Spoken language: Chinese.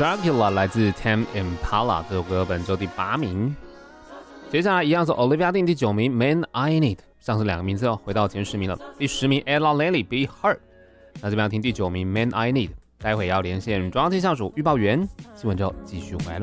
Dracula 来自 Tame Impala 这首歌本周第8名。接下来一样是 Olivia Dean 第9名 Man I Need， 上升2个名次回到前10名了。第10名 Ella Lily Be Her， 那这边要听第9名 Man I Need。待会要连线中央气象署预报员，新闻之后继续回来喽。